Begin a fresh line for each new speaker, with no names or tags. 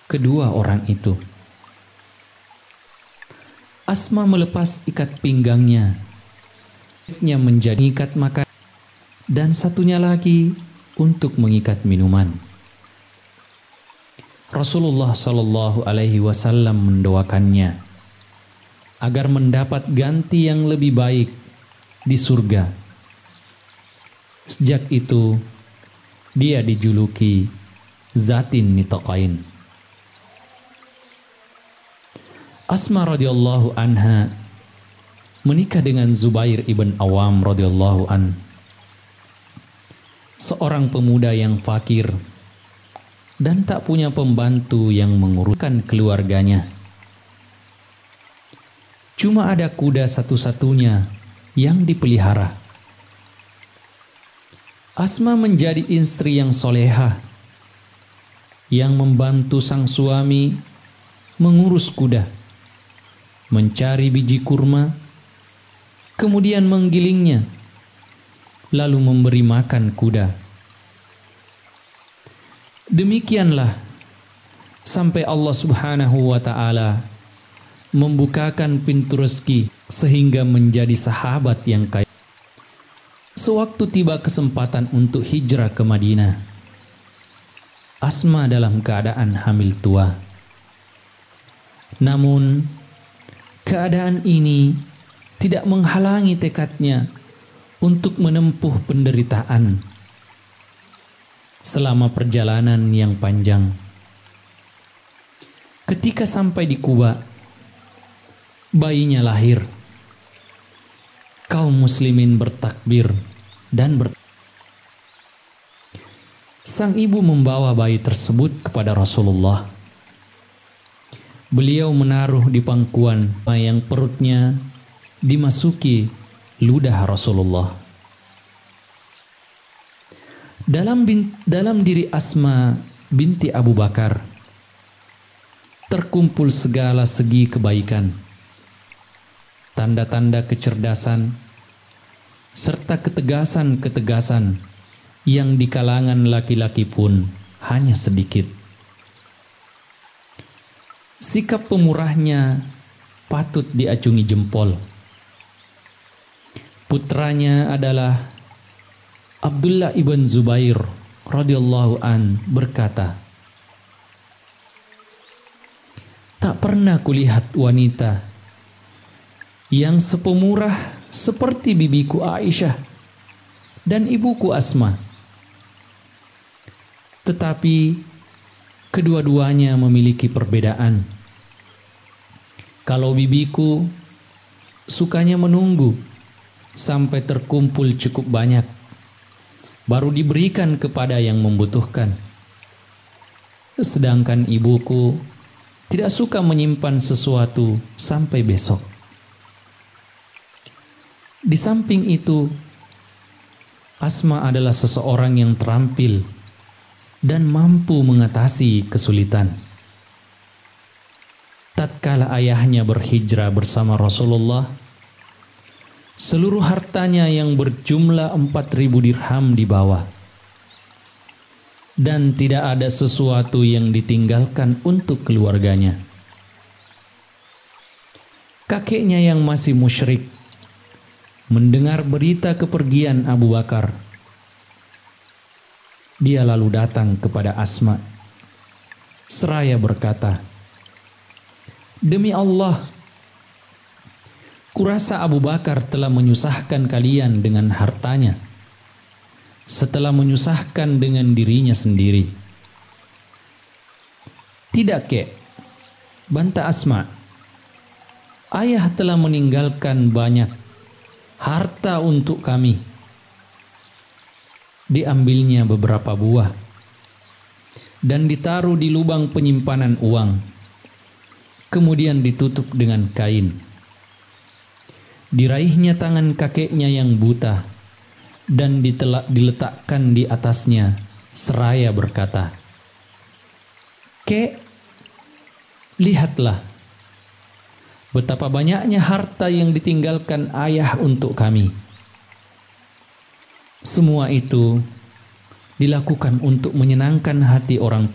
kedua orang itu. Asma melepas ikat pinggangnya, menjadi ikat makan, dan satunya lagi untuk mengikat minuman. Rasulullah Shallallahu Alaihi Wasallam mendoakannya agar mendapat ganti yang lebih baik di surga. Sejak itu dia dijuluki Zatin Nitaqain. Asma radhiyallahu anha menikah dengan Zubair ibn Awam radhiyallahu an, seorang pemuda yang fakir dan tak punya pembantu yang menguruskan keluarganya. Cuma ada kuda satu-satunya yang dipelihara. Asma menjadi istri yang solehah, yang membantu sang suami mengurus kuda, mencari biji kurma, kemudian menggilingnya, lalu memberi makan kuda. Demikianlah sampai Allah Subhanahu wa Ta'ala membukakan pintu rezeki sehingga menjadi sahabat yang kaya. Sewaktu tiba kesempatan untuk hijrah ke Madinah, Asma dalam keadaan hamil tua. Namun keadaan ini tidak menghalangi tekadnya untuk menempuh penderitaan selama perjalanan yang panjang. Ketika sampai di Quba, bayinya lahir. Kaum muslimin bertakbir dan sang ibu membawa bayi tersebut kepada Rasulullah. Beliau menaruh di pangkuan yang perutnya dimasuki ludah Rasulullah. Dalam diri Asma binti Abu Bakar terkumpul segala segi kebaikan, tanda-tanda kecerdasan, serta ketegasan-ketegasan yang di kalangan laki-laki pun hanya sedikit. Sikap pemurahnya patut diacungi jempol. Putranya adalah Abdullah ibn Zubair radhiyallahu an berkata, "Tak pernah kulihat wanita yang sepemurah seperti bibiku Aisyah dan ibuku Asma. Tetapi kedua-duanya memiliki perbedaan. Kalau bibiku sukanya menunggu sampai terkumpul cukup banyak, baru diberikan kepada yang membutuhkan. Sedangkan ibuku tidak suka menyimpan sesuatu sampai besok. Di samping itu, Asma adalah seseorang yang terampil dan mampu mengatasi kesulitan. Tatkala ayahnya berhijrah bersama Rasulullah, seluruh hartanya yang berjumlah 4.000 dirham dibawa, dan tidak ada sesuatu yang ditinggalkan untuk keluarganya. Kakeknya yang masih musyrik mendengar berita kepergian Abu Bakar. Dia lalu datang kepada Asma seraya berkata, "Demi Allah, kurasa Abu Bakar telah menyusahkan kalian dengan hartanya setelah menyusahkan dengan dirinya sendiri." "Tidak, Kek," bantah Asma. "Ayah telah meninggalkan banyak harta untuk kami." Diambilnya beberapa buah dan ditaruh di lubang penyimpanan uang, kemudian ditutup dengan kain. Diraihnya tangan kakeknya yang buta dan diletakkan di atasnya seraya berkata, "Kek, lihatlah betapa banyaknya harta yang ditinggalkan ayah untuk kami. Semua itu dilakukan untuk menyenangkan hati orang